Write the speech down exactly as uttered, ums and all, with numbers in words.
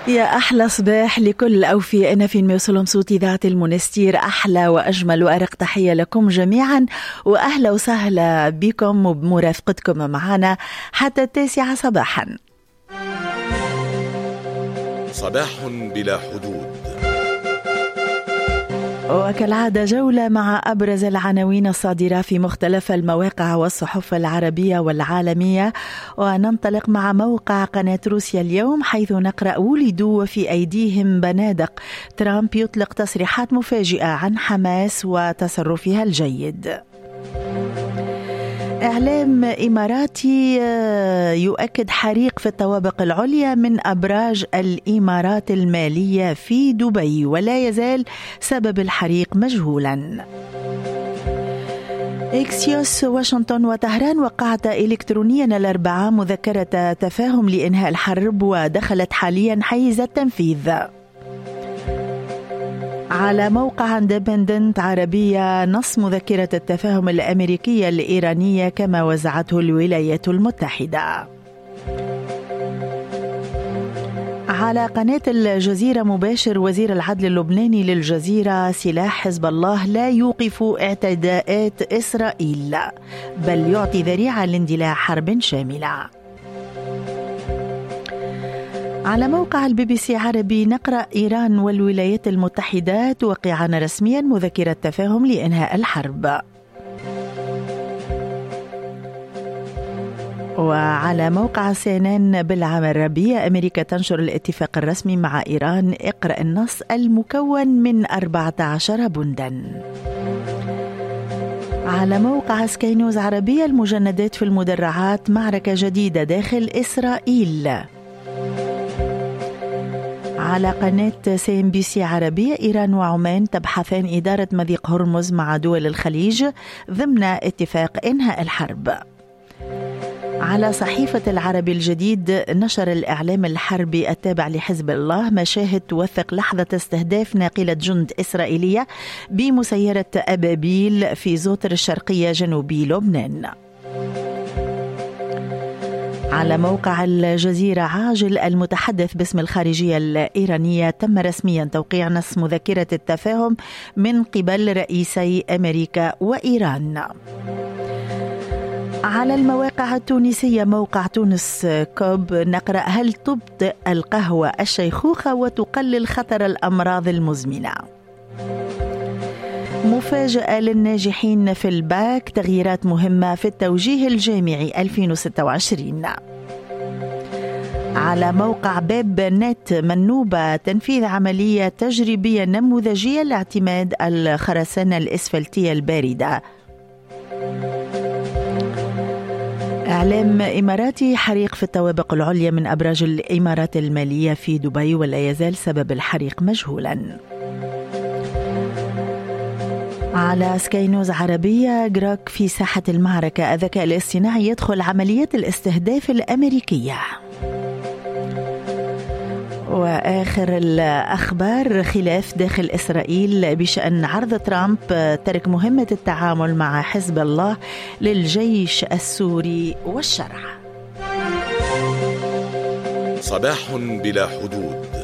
يا أحلى صباح لكل أوفيائنا في ميوصلهم صوت إذاعة المنستير. أحلى وأجمل وأرق تحية لكم جميعا، وأهلا وسهلا بكم وبمرافقتكم معنا حتى التاسعة صباحا. صباح بلا حدود، وكالعادة جولة مع أبرز العناوين الصادرة في مختلف المواقع والصحف العربية والعالمية، وننطلق مع موقع قناة روسيا اليوم حيث نقرأ: ولدوا وفي أيديهم بنادق، ترامب يطلق تصريحات مفاجئة عن حماس وتصرفها الجيد. إعلام إماراتي يؤكد حريق في الطوابق العليا من أبراج الإمارات المالية في دبي، ولا يزال سبب الحريق مجهولا. إكسيوس واشنطن وطهران وقعتا إلكترونيا الأربعاء مذكرة تفاهم لإنهاء الحرب، ودخلت حاليا حيز التنفيذ. على موقع اندبندنت عربية نص مذكرة التفاهم الأمريكية الإيرانية كما وزعته الولايات المتحدة. على قناة الجزيرة مباشر وزير العدل اللبناني للجزيرة: سلاح حزب الله لا يوقف اعتداءات إسرائيل بل يعطي ذريعة لاندلاع حرب شاملة. على موقع البي بي سي عربي نقرأ: إيران والولايات المتحدة توقعان رسميا مذكرة تفاهم لإنهاء الحرب. وعلى موقع سينان بالعربية: أمريكا تنشر الاتفاق الرسمي مع إيران، اقرأ النص المكون من أربعة عشر بندا. على موقع سكاي نيوز عربية: المجندات في المدرعات، معركة جديدة داخل إسرائيل. على قناة سي ام بي سي عربية: إيران وعمان تبحثان إدارة مضيق هرمز مع دول الخليج ضمن اتفاق إنهاء الحرب. على صحيفة العربي الجديد: نشر الإعلام الحربي التابع لحزب الله مشاهد توثق لحظة استهداف ناقلة جند إسرائيلية بمسيرة أبابيل في زوتر الشرقية جنوبي لبنان. على موقع الجزيرة عاجل: المتحدث باسم الخارجية الإيرانية تم رسميا توقيع نص مذكرة التفاهم من قبل رئيسي أمريكا وإيران. على المواقع التونسية: موقع تونس كوب نقرأ: هل تبطئ القهوة الشيخوخة وتقلل خطر الأمراض المزمنة؟ مفاجأة للناجحين في الباك، تغييرات مهمة في التوجيه الجامعي ألفين وستة وعشرين. على موقع باب نت منوبة: تنفيذ عملية تجريبية نموذجية لاعتماد الخرسانة الإسفلتية الباردة. إعلام إماراتي: حريق في الطوابق العليا من أبراج الإمارات المالية في دبي، ولا يزال سبب الحريق مجهولا. على سكاي نيوز عربية: جروك في ساحة المعركة، الذكاء الاصطناعي يدخل عمليات الاستهداف الأمريكية. وآخر الأخبار: خلاف داخل إسرائيل بشأن عرض ترامب ترك مهمة التعامل مع حزب الله للجيش السوري والشرع. صباح بلا حدود.